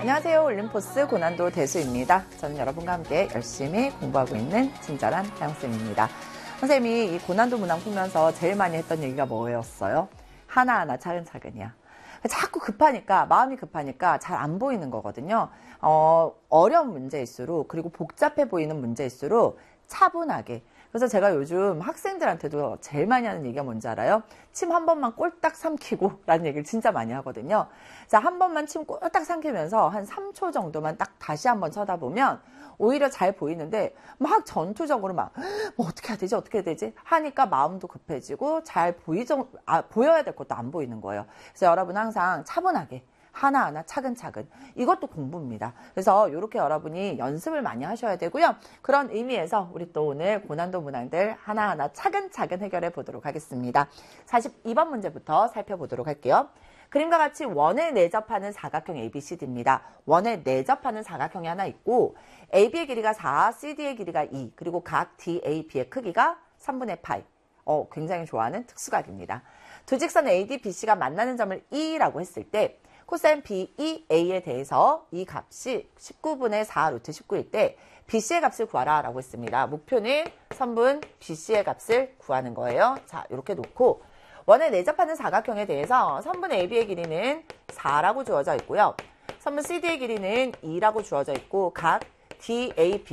안녕하세요. 올림포스 고난도 대수입니다. 저는 여러분과 함께 열심히 공부하고 있는 친절한 다영쌤입니다. 선생님이 이 고난도 문항 풀면서 제일 많이 했던 얘기가 뭐였어요? 하나하나 차근차근이야. 자꾸 급하니까, 마음이 급하니까 잘 안 보이는 거거든요. 어려운 문제일수록, 그리고 복잡해 보이는 문제일수록 차분하게. 그래서 제가 요즘 학생들한테도 제일 많이 하는 얘기가 뭔지 알아요? 침 한 번만 꼴딱 삼키고 라는 얘기를 진짜 많이 하거든요. 자, 한 번만 침 꼴딱 삼키면서 한 3초 정도만 딱 다시 한번 쳐다보면 오히려 잘 보이는데 막 전투적으로 막 뭐 어떻게 해야 되지? 어떻게 해야 되지? 하니까 마음도 급해지고 잘 보여야 될 것도 안 보이는 거예요. 그래서 여러분 항상 차분하게 하나하나 차근차근 이것도 공부입니다. 그래서 이렇게 여러분이 연습을 많이 하셔야 되고요. 그런 의미에서 우리 또 오늘 고난도 문항들 하나하나 차근차근 해결해 보도록 하겠습니다. 42번 문제부터 살펴보도록 할게요. 그림과 같이 원에 내접하는 사각형 ABCD입니다. 원에 내접하는 사각형이 하나 있고 AB의 길이가 4, CD의 길이가 2, 그리고 각 DAB의 크기가 3분의 파이. 굉장히 좋아하는 특수각입니다. 두 직선 AD, BC가 만나는 점을 E라고 했을 때 코사인 BEA에 대해서 이 값이 19분의 4 루트 19일 때 BC의 값을 구하라 라고 했습니다. 목표는 선분 BC의 값을 구하는 거예요. 자, 이렇게 놓고 원에 내접하는 사각형에 대해서 선분 AB의 길이는 4라고 주어져 있고요. 선분 CD의 길이는 2라고 주어져 있고 각 DAB